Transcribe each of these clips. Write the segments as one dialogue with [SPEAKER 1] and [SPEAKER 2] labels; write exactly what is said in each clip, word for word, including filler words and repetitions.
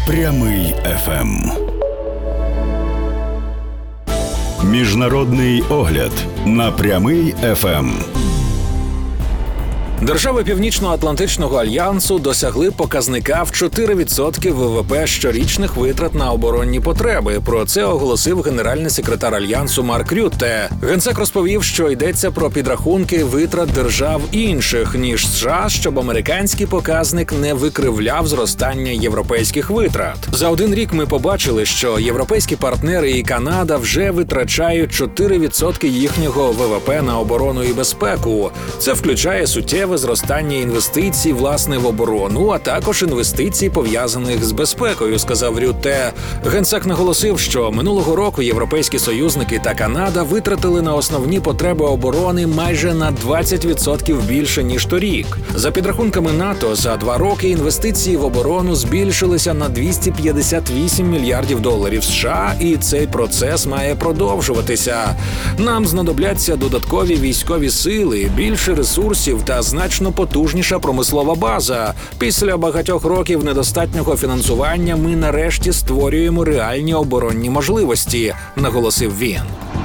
[SPEAKER 1] Прямий еф ем. Міжнародний огляд на Прямий еф ем.
[SPEAKER 2] Держави Північно-Атлантичного альянсу досягли показника в чотири відсотки ВВП щорічних витрат на оборонні потреби. Про це оголосив генеральний секретар альянсу Марк Рютте. Генсек розповів, що йдеться про підрахунки витрат держав інших, ніж США, щоб американський показник не викривляв зростання європейських витрат. За один рік ми побачили, що європейські партнери і Канада вже витрачають чотири відсотки їхнього ВВП на оборону і безпеку. Це включає суттєве зростання інвестицій, власне, в оборону, а також інвестицій, пов'язаних з безпекою, сказав Рютте. Генсек наголосив, що минулого року європейські союзники та Канада витратили на основні потреби оборони майже на двадцять відсотків більше, ніж торік. За підрахунками НАТО, за два роки інвестиції в оборону збільшилися на двісті п'ятдесят вісім мільярдів доларів США, і цей процес має продовжуватися. Нам знадобляться додаткові військові сили, більше ресурсів та значно потужніша промислова база. Після багатьох років недостатнього фінансування ми нарешті створюємо реальні оборонні можливості, наголосив він.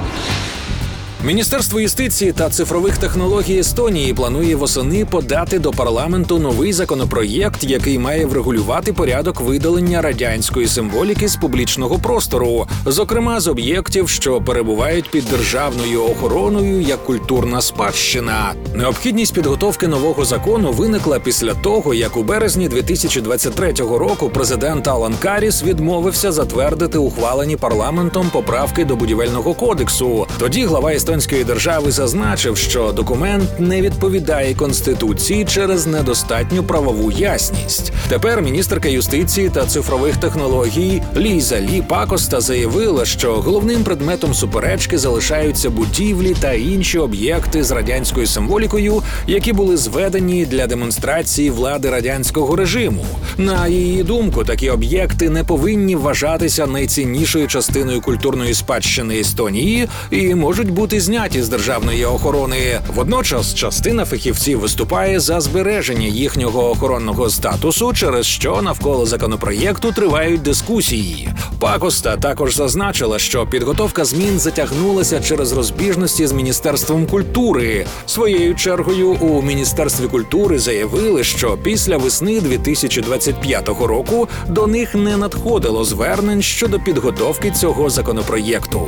[SPEAKER 2] Міністерство юстиції та цифрових технологій Естонії планує восени подати до парламенту новий законопроєкт, який має врегулювати порядок видалення радянської символіки з публічного простору, зокрема з об'єктів, що перебувають під державною охороною як культурна спадщина. Необхідність підготовки нового закону виникла після того, як у березні дві тисячі двадцять третього року президент Алан Каріс відмовився затвердити ухвалені парламентом поправки до будівельного кодексу. Тоді глава естонської держави зазначив, що документ не відповідає Конституції через недостатню правову ясність. Тепер міністерка юстиції та цифрових технологій Ліза Лі Пакоста заявила, що головним предметом суперечки залишаються будівлі та інші об'єкти з радянською символікою, які були зведені для демонстрації влади радянського режиму. На її думку, такі об'єкти не повинні вважатися найціннішою частиною культурної спадщини Естонії і можуть бути зняті з державної охорони. Водночас частина фахівців виступає за збереження їхнього охоронного статусу, через що навколо законопроєкту тривають дискусії. Пакоста також зазначила, що підготовка змін затягнулася через розбіжності з Міністерством культури. Своєю чергою у Міністерстві культури заявили, що після весни дві тисячі двадцять п'ятого року до них не надходило звернень щодо підготовки цього законопроєкту.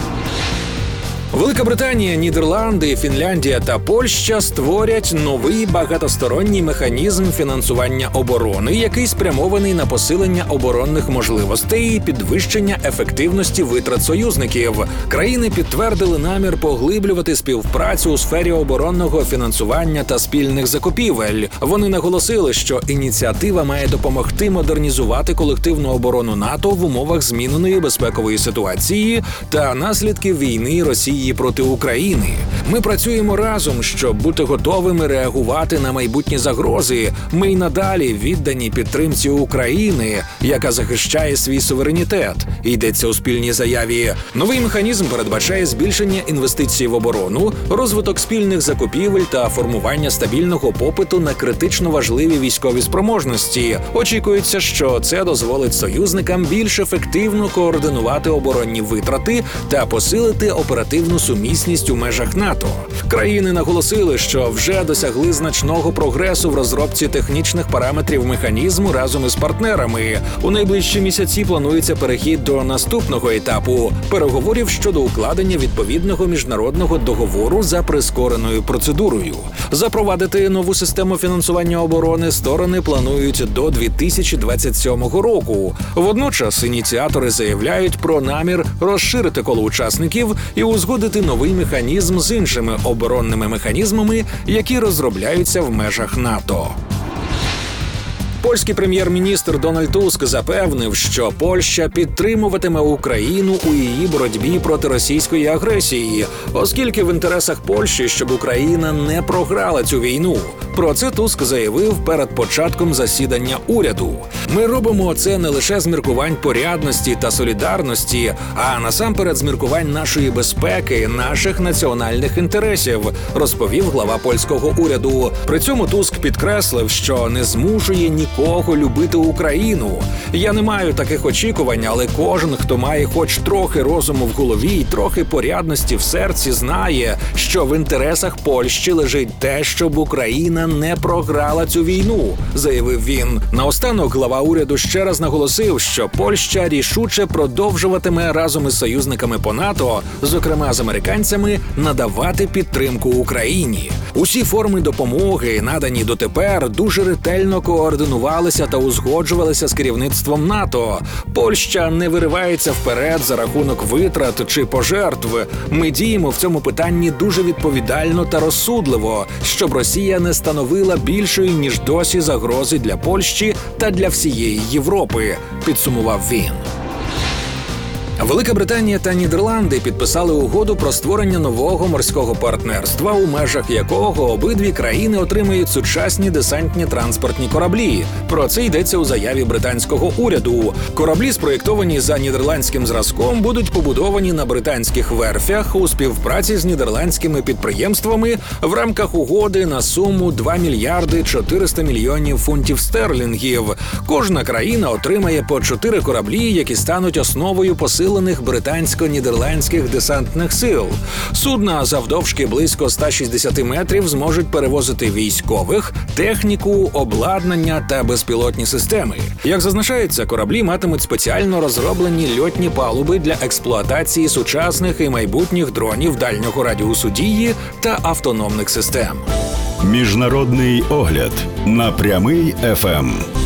[SPEAKER 2] Велика Британія, Нідерланди, Фінляндія та Польща створять новий багатосторонній механізм фінансування оборони, який спрямований на посилення оборонних можливостей і підвищення ефективності витрат союзників. Країни підтвердили намір поглиблювати співпрацю у сфері оборонного фінансування та спільних закупівель. Вони наголосили, що ініціатива має допомогти модернізувати колективну оборону НАТО в умовах зміненої безпекової ситуації та наслідків війни Росії проти України. Ми працюємо разом, щоб бути готовими реагувати на майбутні загрози. Ми й надалі віддані підтримці України, яка захищає свій суверенітет, йдеться у спільній заяві. Новий механізм передбачає збільшення інвестицій в оборону, розвиток спільних закупівель та формування стабільного попиту на критично важливі військові спроможності. Очікується, що це дозволить союзникам більш ефективно координувати оборонні витрати та посилити оперативну сумісність у межах НАТО. Країни наголосили, що вже досягли значного прогресу в розробці технічних параметрів механізму разом із партнерами. У найближчі місяці планується перехід до наступного етапу – переговорів щодо укладення відповідного міжнародного договору за прискореною процедурою. Запровадити нову систему фінансування оборони сторони планують до дві тисячі двадцять сьомого року. Водночас ініціатори заявляють про намір розширити коло учасників і узгодити новий механізм з іншими оборонними механізмами, які розробляються в межах НАТО. Польський прем'єр-міністр Дональд Туск запевнив, що Польща підтримуватиме Україну у її боротьбі проти російської агресії, оскільки в інтересах Польщі, щоб Україна не програла цю війну. Про це Туск заявив перед початком засідання уряду. Ми робимо це не лише з міркувань порядності та солідарності, а насамперед з міркувань нашої безпеки, наших національних інтересів, розповів глава польського уряду. При цьому Туск підкреслив, що не змушує нікого кого любити Україну. Я не маю таких очікувань, але кожен, хто має хоч трохи розуму в голові і трохи порядності в серці, знає, що в інтересах Польщі лежить те, щоб Україна не програла цю війну, заявив він. Наостанок глава уряду ще раз наголосив, що Польща рішуче продовжуватиме разом із союзниками по НАТО, зокрема з американцями, надавати підтримку Україні. Усі форми допомоги, надані дотепер, дуже ретельно координувалися та узгоджувалися з керівництвом НАТО. Польща не виривається вперед за рахунок витрат чи пожертв. Ми діємо в цьому питанні дуже відповідально та розсудливо, щоб Росія не становила більшої, ніж досі, загрози для Польщі та для всієї Європи, підсумував він. Велика Британія та Нідерланди підписали угоду про створення нового морського партнерства, у межах якого обидві країни отримають сучасні десантні транспортні кораблі. Про це йдеться у заяві британського уряду. Кораблі, спроєктовані за нідерландським зразком, будуть побудовані на британських верфях у співпраці з нідерландськими підприємствами в рамках угоди на суму два мільярди чотириста мільйонів фунтів стерлінгів. Кожна країна отримає по чотири кораблі, які стануть основою посилення британсько-нідерландських десантних сил. Судна завдовжки близько ста шістдесят метрів зможуть перевозити військових, техніку, обладнання та безпілотні системи. Як зазначається, кораблі матимуть спеціально розроблені льотні палуби для експлуатації сучасних і майбутніх дронів дальнього радіусу дії та автономних систем.
[SPEAKER 1] Міжнародний огляд на Прямий еф ем.